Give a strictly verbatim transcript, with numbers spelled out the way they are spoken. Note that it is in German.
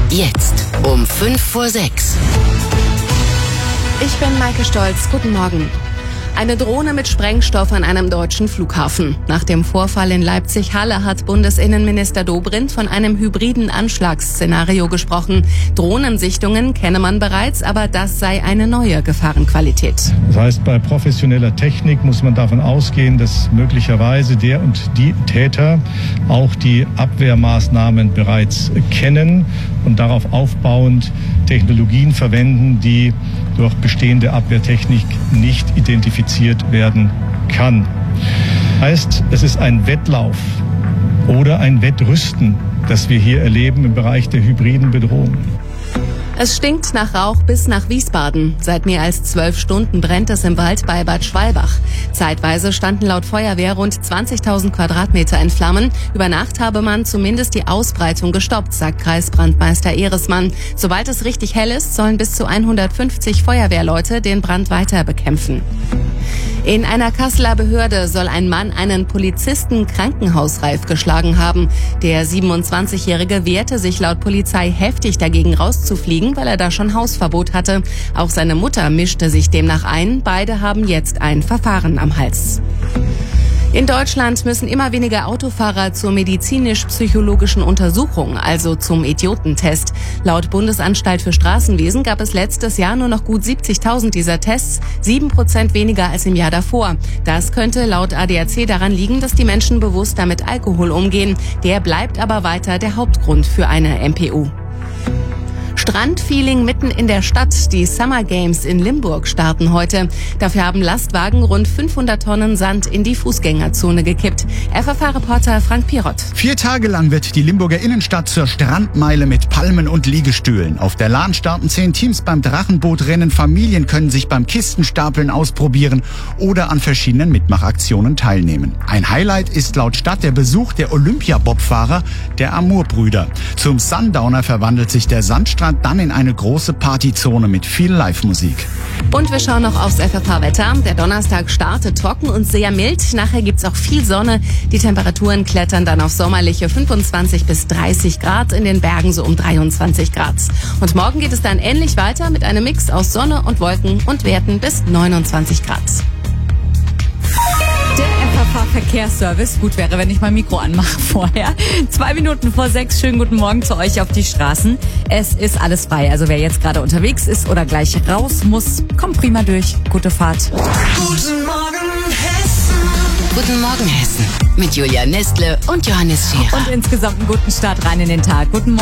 Jetzt um fünf vor sechs. Ich bin Maike Stolz. Guten Morgen. Eine Drohne mit Sprengstoff an einem deutschen Flughafen. Nach dem Vorfall in Leipzig-Halle hat Bundesinnenminister Dobrindt von einem hybriden Anschlagsszenario gesprochen. Drohnensichtungen kenne man bereits, aber das sei eine neue Gefahrenqualität. Das heißt, bei professioneller Technik muss man davon ausgehen, dass möglicherweise der und die Täter auch die Abwehrmaßnahmen bereits kennen und darauf aufbauend Technologien verwenden, die durch bestehende Abwehrtechnik nicht identifiziert werden kann. Heißt, es ist ein Wettlauf oder ein Wettrüsten, das wir hier erleben im Bereich der hybriden Bedrohung. Es stinkt nach Rauch bis nach Wiesbaden. Seit mehr als zwölf Stunden brennt es im Wald bei Bad Schwalbach. Zeitweise standen laut Feuerwehr rund zwanzigtausend Quadratmeter in Flammen. Über Nacht habe man zumindest die Ausbreitung gestoppt, sagt Kreisbrandmeister Ehresmann. Sobald es richtig hell ist, sollen bis zu hundertfünfzig Feuerwehrleute den Brand weiter bekämpfen. In einer Kasseler Behörde soll ein Mann einen Polizisten krankenhausreif geschlagen haben. Der siebenundzwanzigjährige wehrte sich laut Polizei heftig dagegen rauszufliegen, weil er da schon Hausverbot hatte. Auch seine Mutter mischte sich demnach ein. Beide haben jetzt ein Verfahren am Hals. In Deutschland müssen immer weniger Autofahrer zur medizinisch-psychologischen Untersuchung, also zum Idiotentest. Laut Bundesanstalt für Straßenwesen gab es letztes Jahr nur noch gut siebzigtausend dieser Tests, sieben Prozent weniger als im Jahr davor. Das könnte laut A D A C daran liegen, dass die Menschen bewusster mit Alkohol umgehen. Der bleibt aber weiter der Hauptgrund für eine M P U. Strandfeeling mitten in der Stadt. Die Summer Games in Limburg starten heute. Dafür haben Lastwagen rund fünfhundert Tonnen Sand in die Fußgängerzone gekippt. F F H-Reporter Frank Pirott. Vier Tage lang wird die Limburger Innenstadt zur Strandmeile mit Palmen und Liegestühlen. Auf der Lahn starten zehn Teams beim Drachenbootrennen. Familien können sich beim Kistenstapeln ausprobieren oder an verschiedenen Mitmachaktionen teilnehmen. Ein Highlight ist laut Stadt der Besuch der Olympia-Bobfahrer, der Amur-Brüder. Zum Sundowner verwandelt sich der Sandstrand dann in eine große Partyzone mit viel Live-Musik. Und wir schauen noch aufs F F H-Wetter. Der Donnerstag startet trocken und sehr mild. Nachher gibt's auch viel Sonne. Die Temperaturen klettern dann auf sommerliche fünfundzwanzig bis dreißig Grad, in den Bergen so um dreiundzwanzig Grad. Und morgen geht es dann ähnlich weiter mit einem Mix aus Sonne und Wolken und Werten bis neunundzwanzig Grad. Der F F H-Verkehrsservice. Gut wäre, wenn ich mein Mikro anmache vorher. Zwei Minuten vor sechs. Schönen guten Morgen zu euch auf die Straßen. Es ist alles frei. Also wer jetzt gerade unterwegs ist oder gleich raus muss, kommt prima durch. Gute Fahrt. Guten Morgen, Hessen. Guten Morgen, Hessen. Mit Julia Nestle und Johannes Scherer. Und insgesamt einen guten Start rein in den Tag. Guten Morgen.